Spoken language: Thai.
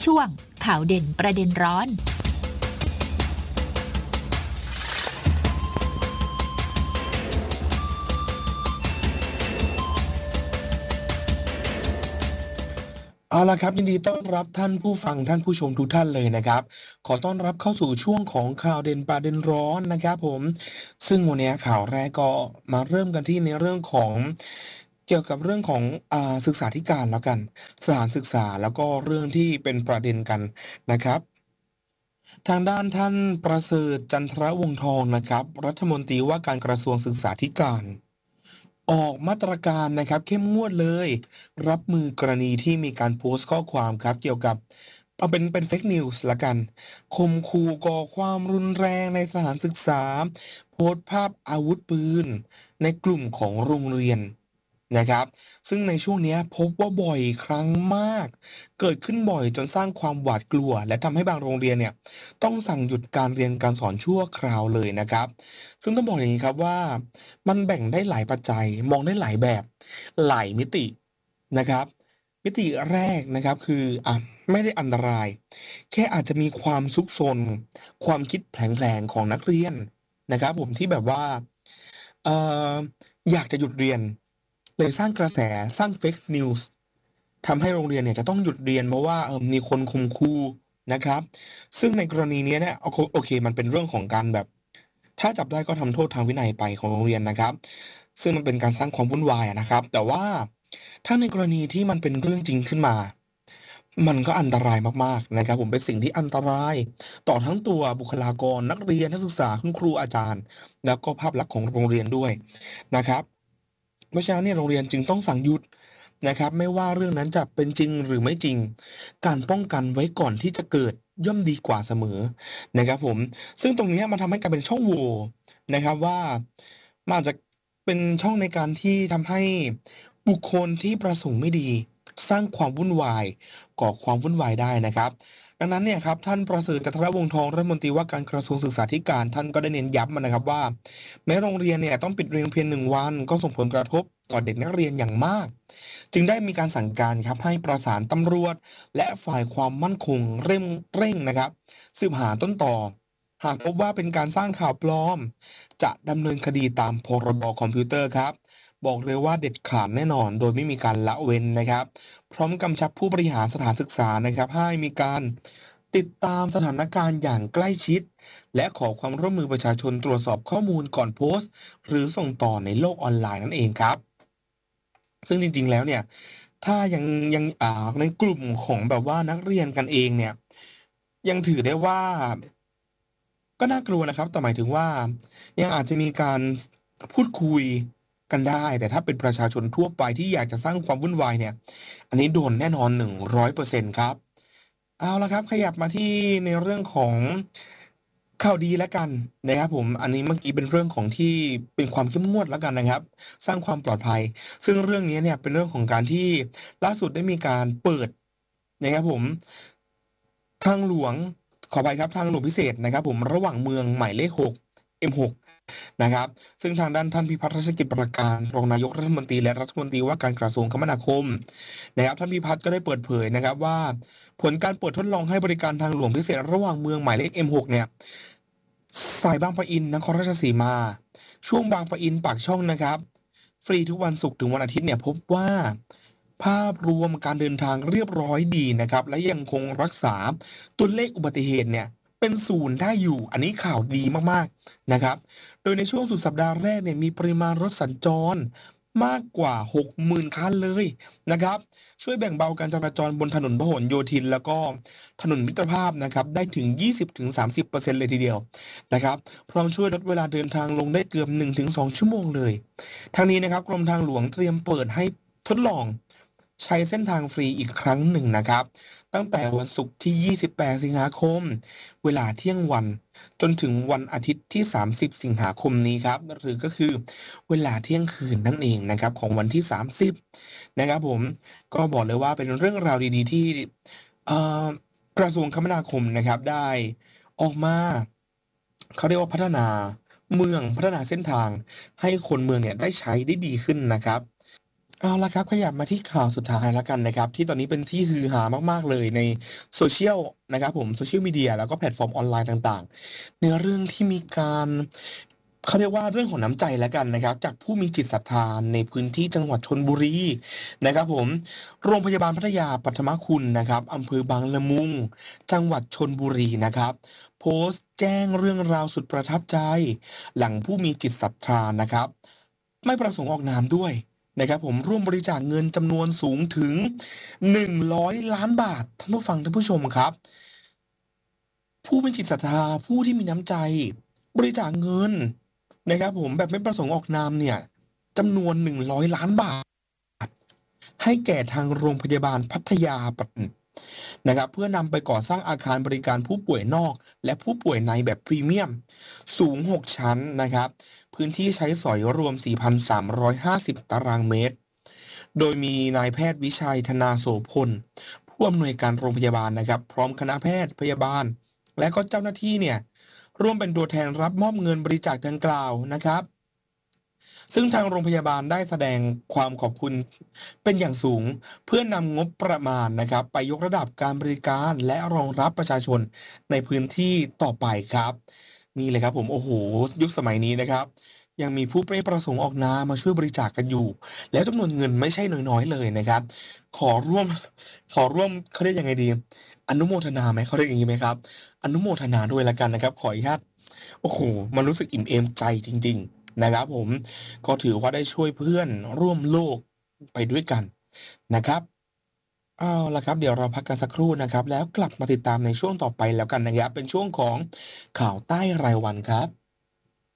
ช่วงข่าวเด่นประเด็นร้อนเอาล่ะครับยินดีต้อนรับท่านผู้ฟังท่านผู้ชมทุกท่านเลยนะครับขอต้อนรับเข้าสู่ช่วงของข่าวเด่นประเด็นร้อนนะครับผมซึ่งวันนี้ข่าวแรกก็มาเริ่มกันที่ในเรื่องของเกี่ยวกับเรื่องของศึกษาธิการแล้วกันสถานศึกษาแล้วก็เรื่องที่เป็นประเด็นกันนะครับทางด้านท่านประเสริฐจันทรวงศ์ทองนะครับรัฐมนตรีว่าการกระทรวงศึกษาธิการออกมาตรการนะครับเข้มงวดเลยรับมือกรณีที่มีการโพสต์ข้อความครับเกี่ยวกับเอาเป็นเฟกนิวส์ละกันข่มขู่ก่อความรุนแรงในสถานศึกษาโพสต์ภาพอาวุธปืนในกลุ่มของโรงเรียนนะครับซึ่งในช่วงนี้พบว่าบ่อยครั้งมากเกิดขึ้นบ่อยจนสร้างความหวาดกลัวและทำให้บางโรงเรียนเนี่ยต้องสั่งหยุดการเรียนการสอนชั่วคราวเลยนะครับซึ่งต้องบอกอย่างนี้ครับว่ามันแบ่งได้หลายปัจจัยมองได้หลายแบบหลายมิตินะครับมิติแรกนะครับคือไม่ได้อันตรายแค่อาจจะมีความซุกซนความคิดแผลงๆของนักเรียนนะครับผมที่แบบว่าเอ่ออยากจะหยุดเรียนเลยสร้างกระแสสร้าง Fake News ทำให้โรงเรียนเนี่ยจะต้องหยุดเรียนเพราะว่ามีคนข่มขู่นะครับซึ่งในกรณีนี้เนี่ยโอเคมันเป็นเรื่องของการแบบถ้าจับได้ก็ทำโทษทางวินัยไปของโรงเรียนนะครับซึ่งมันเป็นการสร้างความวุ่นวายนะครับแต่ว่าถ้าในกรณีที่มันเป็นเรื่องจริงขึ้นมามันก็อันตรายมากๆนะครับผมเป็นสิ่งที่อันตรายต่อทั้งตัวบุคลากรนักเรียนนักศึกษาคุณครูอาจารย์แล้วก็ภาพลักษณ์ของโรงเรียนด้วยนะครับเพราะฉะนั้นเนี่ยโรงเรียนจึงต้องสั่งหยุดนะครับไม่ว่าเรื่องนั้นจะเป็นจริงหรือไม่จริงการป้องกันไว้ก่อนที่จะเกิดย่อมดีกว่าเสมอนะครับผมซึ่งตรงนี้มันทำให้กลายเป็นช่องโหว่นะครับว่ามันอาจจะเป็นช่องในการที่ทำให้บุคคลที่ประสงค์ไม่ดีสร้างความวุ่นวายก่อความวุ่นวายได้นะครับดังนั้นเนี่ยครับท่านประเสริฐจันทรวงศ์ทองรัฐมนตรีว่าการกระทรวงศึกษาธิการท่านก็ได้เน้นย้ำนะครับว่าแม้โรงเรียนเนี่ยต้องปิดเรียนเพียง1 วันก็ส่งผลกระทบต่อเด็กนักเรียนอย่างมากจึงได้มีการสั่งการครับให้ประสานตำรวจและฝ่ายความมั่นคงเร่งนะครับสืบหาต้นต่อหากพบว่าเป็นการสร้างข่าวปลอมจะดำเนินคดีตามพรบคอมพิวเตอร์ครับบอกเลยว่าเด็ดขาดแน่นอนโดยไม่มีการละเว้นนะครับพร้อมกำชับผู้บริหารสถานศึกษานะครับให้มีการติดตามสถานการณ์อย่างใกล้ชิดและขอความร่วมมือประชาชนตรวจสอบข้อมูลก่อนโพสต์หรือส่งต่อในโลกออนไลน์นั่นเองครับซึ่งจริงๆแล้วเนี่ยถ้ายังในกลุ่มของแบบว่านักเรียนกันเองเนี่ยยังถือได้ว่าก็น่ากลัวนะครับแต่หมายถึงว่ายังอาจจะมีการพูดคุยกันได้แต่ถ้าเป็นประชาชนทั่วไปที่อยากจะสร้างความวุ่นวายเนี่ยอันนี้โดนแน่นอน100%ครับเอาละครับขยับมาที่ในเรื่องของข่าวดีแล้วกันนะครับผมอันนี้เมื่อกี้เป็นเรื่องของที่เป็นความเข้มงวดแล้วกันนะครับสร้างความปลอดภัยซึ่งเรื่องนี้เนี่ยเป็นเรื่องของการที่ล่าสุดได้มีการเปิดนะครับผมทางหลวงขออภัยครับทางหลวงพิเศษนะครับผมระหว่างเมืองหมายเลข6 M6 นะครับซึ่งทางด้านท่านพิพัฒน์รัชกิจประการรองนายกรัฐมนตรีและรัฐมนตรีว่าการกระทรวงคมนาคมนะครับท่านพิพัฒน์ก็ได้เปิดเผยนะครับว่าผลการเปิดทดลองให้บริการทางหลวงพิเศษระหว่างเมืองหมายเลข M6 เนี่ยสายบางปะอินนครราชสีมาช่วงบางปะอินปากช่องนะครับฟรีทุกวันศุกร์ถึงวันอาทิตย์เนี่ยพบว่าภาพรวมการเดินทางเรียบร้อยดีนะครับและยังคงรักษาตัวเลขอุบัติเหตุเนี่ยเป็นศูนย์ได้อยู่อันนี้ข่าวดีมากๆนะครับโดยในช่วงสุดสัปดาห์แรกเนี่ยมีปริมาณรถสัญจรมากกว่า 60,000 คันเลยนะครับช่วยแบ่งเบาการจราจรบนถนนพหลโยธินแล้วก็ถนนมิตรภาพนะครับได้ถึง 20-30% เลยทีเดียวนะครับพร้อมช่วยลดเวลาเดินทางลงได้เกือบ 1-2 ชั่วโมงเลยทางนี้นะครับกรมทางหลวงเตรียมเปิดให้ทดลองใช้เส้นทางฟรีอีกครั้งหนึ่งนะครับตั้งแต่วันศุกร์ที่ 28 สิงหาคมเวลาเที่ยงวันจนถึงวันอาทิตย์ที่ 30 สิงหาคมนี้ครับหรือก็คือเวลาเที่ยงคืนนั่นเองนะครับของวันที่ 30นะครับผมก็บอกเลยว่าเป็นเรื่องราวดีๆที่เอ่อกระทรวงคมนาคมนะครับได้ออกมาเขาเรียกว่าพัฒนาเมืองพัฒนาเส้นทางให้คนเมืองเนี่ยได้ใช้ได้ดีขึ้นนะครับเอาละครับขยับมาที่ข่าวสุดท้ายแล้วกันนะครับที่ตอนนี้เป็นที่ฮือฮามากๆเลยใน Social นะครับผม Social Media แล้วก็แพลตฟอร์มออนไลน์ต่างๆในเรื่องที่มีการเขาเรียกว่าเรื่องของน้ำใจแล้วกันนะครับจากผู้มีจิตศรัทธาในพื้นที่จังหวัดชลบุรีนะครับผมโรงพยาบาลพัทยาปัทมคุณนะครับอำเภอบางละมุงจังหวัดชลบุรีนะครับโพสต์แจ้งเรื่องราวสุดประทับใจหลังผู้มีจิตศรัทธานะครับไม่ประสงค์ออกนามด้วย นะครับผมร่วมบริจาคเงินจำนวนสูงถึง100 ล้านบาทท่านผู้ฟังท่านผู้ชมครับผู้มีจิตศรัทธาผู้ที่มีน้ำใจบริจาคเงินนะครับผมแบบไม่ประสงค์ออกนามเนี่ยจำนวน100 ล้านบาทให้แก่ทางโรงพยาบาลพัทยานะครับเพื่อนำไปก่อสร้างอาคารบริการผู้ป่วยนอกและผู้ป่วยในแบบพรีเมียมสูง6ชั้นนะครับพื้นที่ใช้สอยรวม4,350ตารางเมตร โดยมีนายแพทย์วิชัยธนาโสพลผู้อำนวยการโรงพยาบาลนะครับพร้อมคณะแพทย์พยาบาลและก็เจ้าหน้าที่เนี่ยร่วมเป็นตัวแทนรับมอบเงินบริจาคดังกล่าวนะครับซึ่งทางโรงพยาบาลได้แสดงความขอบคุณเป็นอย่างสูงเพื่อนำงบประมาณนะครับไปยกระดับการบริการและรองรับประชาชนในพื้นที่ต่อไปครับนี่เลยครับผมโอ้โหยุคสมัยนี้นะครับยังมีผู้ไม่ประสงค์ออกนามมาช่วยบริจาคกันอยู่ แล้วจำนวนเงินไม่ใช่น้อยๆเลยนะครับขอร่วมขอร่วมเขาเรียกยังไงดีอนุโมทนาไหมเขาเรียกอย่างงี้ไหมครับอนุโมทนาด้วยแล้วกันนะครับขออนุญาตโอ้โฮมันรู้สึกอิ่มเอมใจจริงๆนะครับผมก็ถือว่าได้ช่วยเพื่อนร่วมโลกไปด้วยกันนะครับเอาล่ะครับเดี๋ยวเราพักกันสักครู่นะครับแล้วกลับมาติดตามในช่วงต่อไปแล้วกันนะครับเป็นช่วงของข่าวใต้รายวันครับ